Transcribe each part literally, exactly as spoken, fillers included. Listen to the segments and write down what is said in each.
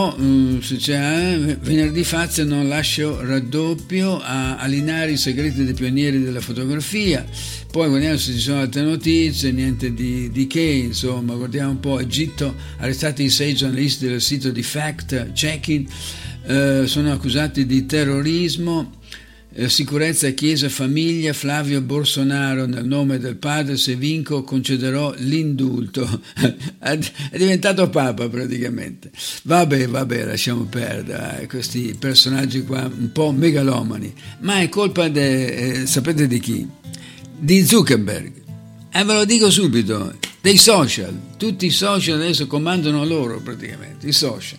Uh, se c'è, eh, venerdì Fazio non lascio raddoppio a, a Linari, i segreti dei pionieri della fotografia. Poi guardiamo se ci sono altre notizie, niente di, di che, insomma, guardiamo un po'. Egitto, arrestati i sei giornalisti del sito di Fact Checking, uh, sono accusati di terrorismo. Sicurezza, Chiesa, famiglia, Flavio Bolsonaro, nel nome del padre, se vinco concederò l'indulto. È diventato papa praticamente. Vabbè, vabbè, lasciamo perdere eh, questi personaggi qua un po' megalomani, ma è colpa de, eh, sapete di chi? Di Zuckerberg. E eh, ve lo dico subito, dei social. Tutti i social adesso comandano loro praticamente, i social.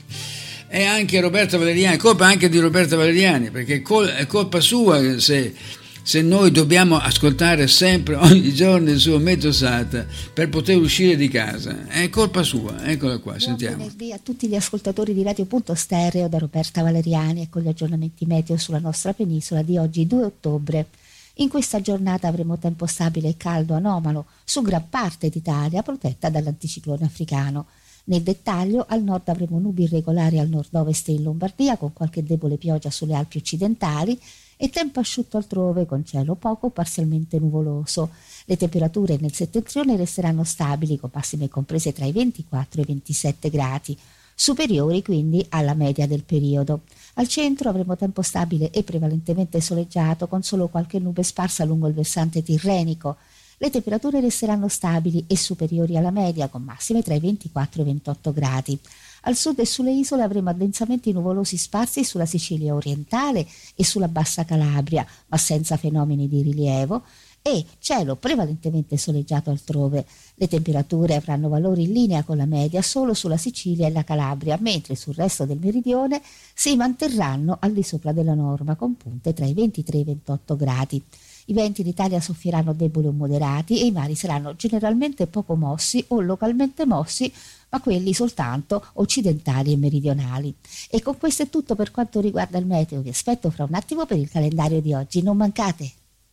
E anche Roberta Valeriani, è colpa anche di Roberta Valeriani, perché è, col- è colpa sua se, se noi dobbiamo ascoltare sempre, ogni giorno, il suo Meteosat per poter uscire di casa. È colpa sua, eccola qua, Buon sentiamo. Buon venerdì a tutti gli ascoltatori di Radio Punto Stereo da Roberta Valeriani e con gli aggiornamenti meteo sulla nostra penisola di oggi due ottobre. In questa giornata avremo tempo stabile e caldo anomalo su gran parte d'Italia protetta dall'anticiclone africano. Nel dettaglio, al nord avremo nubi irregolari al nord-ovest e in Lombardia con qualche debole pioggia sulle Alpi occidentali e tempo asciutto altrove con cielo poco o parzialmente nuvoloso. Le temperature nel settentrione resteranno stabili con massime comprese tra i ventiquattro e i ventisette gradi, superiori quindi alla media del periodo. Al centro avremo tempo stabile e prevalentemente soleggiato con solo qualche nube sparsa lungo il versante tirrenico. Le temperature resteranno stabili e superiori alla media, con massime tra i ventiquattro e i ventotto gradi. Al sud e sulle isole avremo addensamenti nuvolosi sparsi sulla Sicilia orientale e sulla Bassa Calabria, ma senza fenomeni di rilievo, e cielo prevalentemente soleggiato altrove. Le temperature avranno valori in linea con la media solo sulla Sicilia e la Calabria, mentre sul resto del meridione si manterranno al di sopra della norma, con punte tra i ventitré e i ventotto gradi. I venti in Italia soffieranno deboli o moderati e i mari saranno generalmente poco mossi o localmente mossi, ma quelli soltanto occidentali e meridionali. E con questo è tutto per quanto riguarda il meteo. Vi aspetto fra un attimo per il calendario di oggi, non mancate!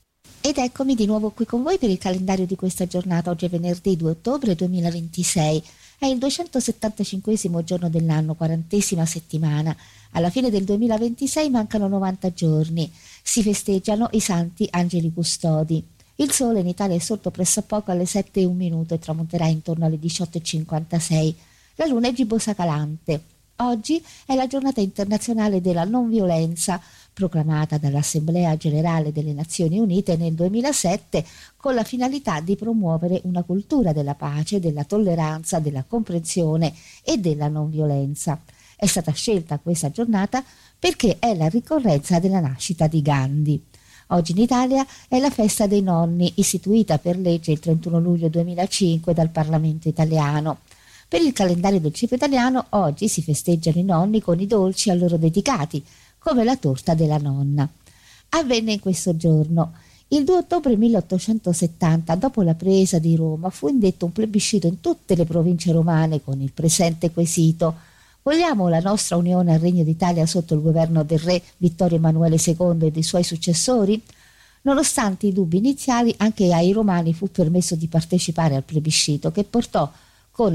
Ed eccomi di nuovo qui con voi per il calendario di questa giornata. Oggi è venerdì due ottobre duemilaventisei. È il duecentosettantacinquesimo giorno dell'anno, quarantesima settimana. Alla fine del duemilaventisei mancano novanta giorni. Si festeggiano i santi angeli custodi. Il sole in Italia è sorto pressappoco alle sette e un minuto e tramonterà intorno alle diciotto e cinquantasei. La luna è gibbosa calante. Oggi è la giornata internazionale della non violenza, proclamata dall'Assemblea Generale delle Nazioni Unite nel duemilasette con la finalità di promuovere una cultura della pace, della tolleranza, della comprensione e della non violenza. È stata scelta questa giornata perché è la ricorrenza della nascita di Gandhi. Oggi in Italia è la festa dei nonni, istituita per legge il trentuno luglio duemilacinque dal Parlamento italiano. Per il calendario del cibo italiano oggi si festeggiano i nonni con i dolci a loro dedicati, come la torta della nonna. Avvenne in questo giorno. Il due ottobre milleottocentosettanta, dopo la presa di Roma, fu indetto un plebiscito in tutte le province romane con il presente quesito: vogliamo la nostra unione al Regno d'Italia sotto il governo del re Vittorio Emanuele secondo e dei suoi successori? Nonostante i dubbi iniziali, anche ai romani fu permesso di partecipare al plebiscito, che portò con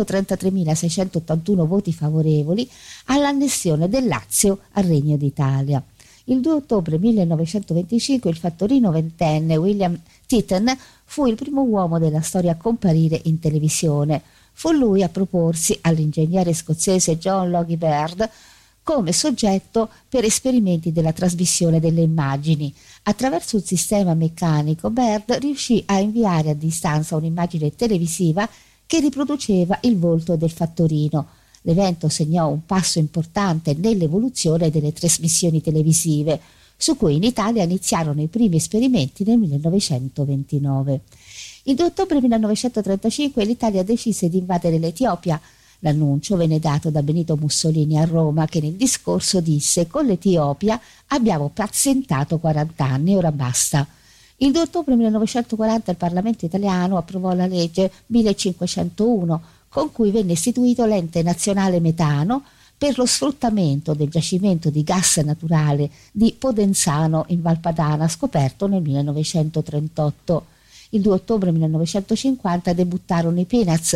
centotrentatremilaseicentottantuno voti favorevoli all'annessione del Lazio al Regno d'Italia. Il due ottobre millenovecentoventicinque il fattorino ventenne William Titten fu il primo uomo della storia a comparire in televisione. Fu lui a proporsi all'ingegnere scozzese John Logie Baird come soggetto per esperimenti della trasmissione delle immagini. Attraverso un sistema meccanico, Baird riuscì a inviare a distanza un'immagine televisiva che riproduceva il volto del fattorino. L'evento segnò un passo importante nell'evoluzione delle trasmissioni televisive, su cui in Italia iniziarono i primi esperimenti nel millenovecentoventinove. Il due ottobre millenovecentotrentacinque l'Italia decise di invadere l'Etiopia. L'annuncio venne dato da Benito Mussolini a Roma, che nel discorso disse: con l'Etiopia abbiamo pazientato quaranta anni, ora basta. Il due ottobre millenovecentoquaranta il Parlamento italiano approvò la legge millecinquecentouno, con cui venne istituito l'Ente Nazionale Metano per lo sfruttamento del giacimento di gas naturale di Podenzano in Valpadana, scoperto nel millenovecentotrentotto. Il due ottobre millenovecentocinquanta debuttarono i Peanuts,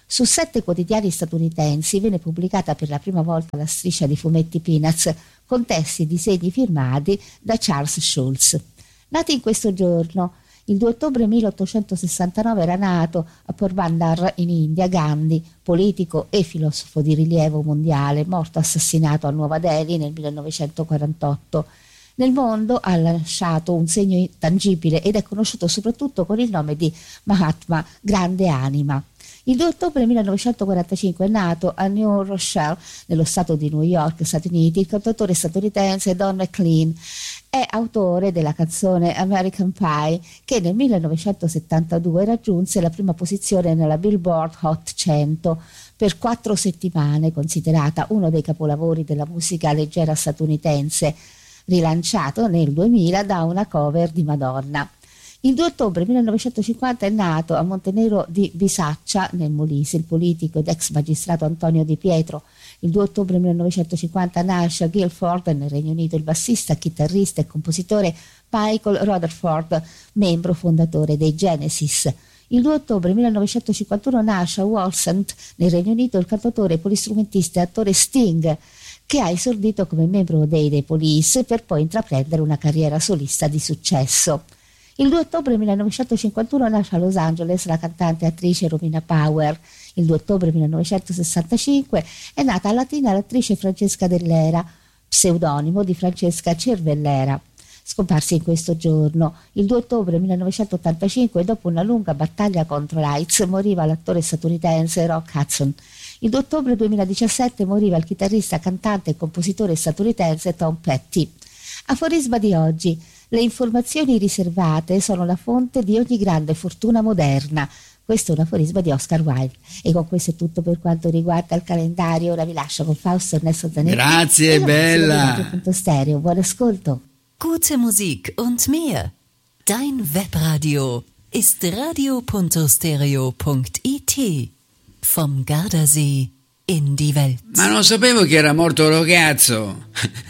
Su sette quotidiani statunitensi venne pubblicata per la prima volta la striscia di fumetti Peanuts con testi e disegni firmati da Charles Schulz. Nati in questo giorno, il due ottobre milleottocentosessantanove era nato a Porbandar in India Gandhi, politico e filosofo di rilievo mondiale, morto assassinato a Nuova Delhi nel millenovecentoquarantotto. Nel mondo ha lasciato un segno tangibile ed è conosciuto soprattutto con il nome di Mahatma, grande anima. Il due ottobre millenovecentoquarantacinque è nato a New Rochelle, nello stato di New York, Stati Uniti, il cantautore statunitense Don McLean. È autore della canzone American Pie, che nel millenovecentosettantadue raggiunse la prima posizione nella Billboard Hot cento per quattro settimane, considerata uno dei capolavori della musica leggera statunitense, rilanciato nel duemila da una cover di Madonna. Il due ottobre millenovecentocinquanta è nato a Montenero di Bisaccia, nel Molise, il politico ed ex magistrato Antonio Di Pietro. Il due ottobre millenovecentocinquanta nasce a Guildford, nel Regno Unito, il bassista, chitarrista e compositore Michael Rutherford, membro fondatore dei Genesis. Il due ottobre millenovecentocinquantuno nasce a Wallsend, nel Regno Unito, il cantautore, polistrumentista e attore Sting, che ha esordito come membro dei The Police per poi intraprendere una carriera solista di successo. Il due ottobre millenovecentocinquantuno nasce a Los Angeles la cantante e attrice Romina Power. Il due ottobre millenovecentosessantacinque è nata a Latina l'attrice Francesca Dell'Era, pseudonimo di Francesca Cervellera, scomparsi in questo giorno. Il due ottobre millenovecentottantacinque, dopo una lunga battaglia contro l'AIDS, moriva l'attore statunitense Rock Hudson. Il due ottobre duemiladiciassette moriva il chitarrista, cantante e compositore statunitense Tom Petty. Aforisma di oggi: le informazioni riservate sono la fonte di ogni grande fortuna moderna. Questo è un aforisma di Oscar Wilde. E con questo è tutto per quanto riguarda il calendario. Ora vi lascio con Fausto Ernesto Zanetti. Grazie, e bella. Stereo. Buon ascolto. Gute Musik und mehr. Dein Webradio ist radio punto stereo punto it. Vom Gardasee in die Welt. Ma non sapevo che era morto ragazzo.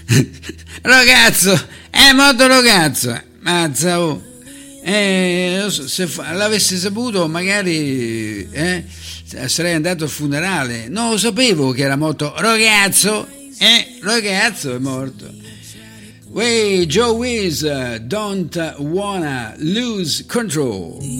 Ragazzo, è morto ragazzo. Mazza, oh. Eh, se l'avessi saputo magari eh, sarei andato al funerale. Non lo sapevo che era morto ragazzo. Eh, ragazzo è morto. Wey, Joe Wiz, Don't Wanna Lose Control.